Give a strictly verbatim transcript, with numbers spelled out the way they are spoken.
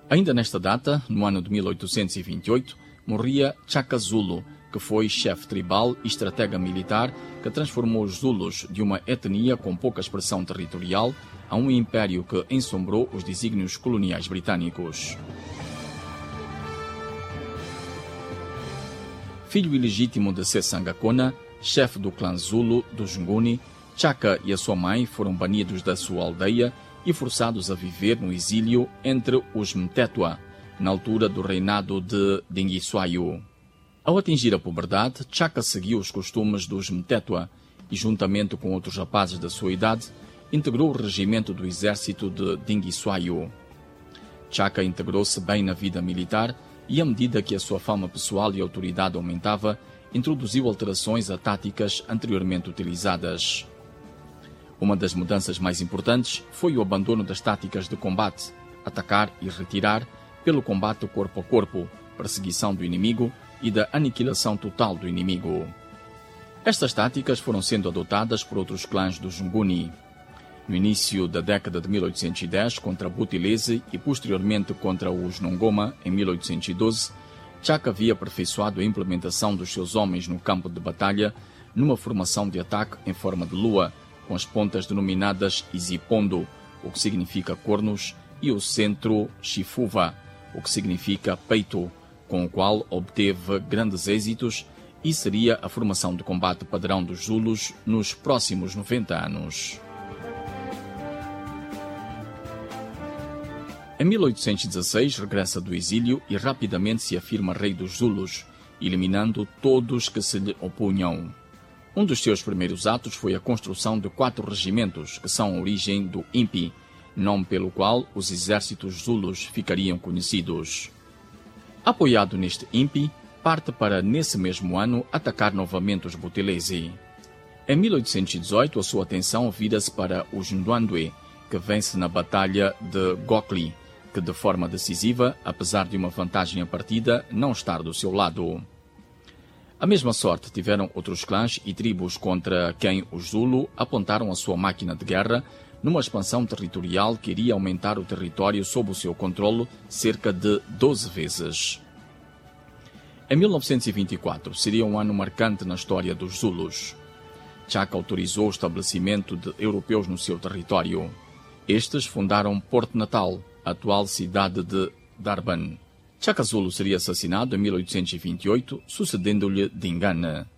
Ainda nesta data, no ano de mil oitocentos e vinte e oito, morria Chaka Zulu, que foi chefe tribal e estratega militar que transformou os Zulus de uma etnia com pouca expressão territorial a um império que ensombrou os desígnios coloniais britânicos. Filho ilegítimo de Sesangakona, chefe do clã Zulu dos Nguni, Chaka e a sua mãe foram banidos da sua aldeia e forçados a viver no exílio entre os Mtetua, na altura do reinado de Dingiswayo. Ao atingir a puberdade, Chaka seguiu os costumes dos Mtetua e, juntamente com outros rapazes da sua idade, integrou o regimento do exército de Dingiswayo. Chaka integrou-se bem na vida militar e, à medida que a sua fama pessoal e autoridade aumentava, introduziu alterações a táticas anteriormente utilizadas. Uma das mudanças mais importantes foi o abandono das táticas de combate, atacar e retirar, pelo combate corpo a corpo, perseguição do inimigo e da aniquilação total do inimigo. Estas táticas foram sendo adotadas por outros clãs dos Nguni. No início da década de mil oitocentos e dez, contra Buthelezi e posteriormente contra os Nongoma, em mil oitocentos e doze, Chaka havia aperfeiçoado a implementação dos seus homens no campo de batalha numa formação de ataque em forma de lua, com as pontas denominadas Izipondo, o que significa cornos, e o centro Shifuva, o que significa peito, com o qual obteve grandes êxitos e seria a formação de combate padrão dos Zulus nos próximos noventa anos. Em mil oitocentos e dezesseis, regressa do exílio e rapidamente se afirma rei dos Zulus, eliminando todos que se lhe opunham. Um dos seus primeiros atos foi a construção de quatro regimentos, que são a origem do Impi, nome pelo qual os exércitos Zulus ficariam conhecidos. Apoiado neste Impi, parte para, nesse mesmo ano, atacar novamente os Buthelezi. Em mil oitocentos e dezoito, a sua atenção vira-se para os Ndwandwe, que vence na Batalha de Gokli, que de forma decisiva, apesar de uma vantagem à partida, não estar do seu lado. A mesma sorte tiveram outros clãs e tribos contra quem os Zulu apontaram a sua máquina de guerra numa expansão territorial que iria aumentar o território sob o seu controle cerca de doze vezes. Em mil novecentos e vinte e quatro seria um ano marcante na história dos Zulus. Chaka autorizou o estabelecimento de europeus no seu território. Estes fundaram Porto Natal, a atual cidade de Durban. Chaka Zulu seria assassinado em mil oitocentos e vinte e oito, sucedendo-lhe Dingane.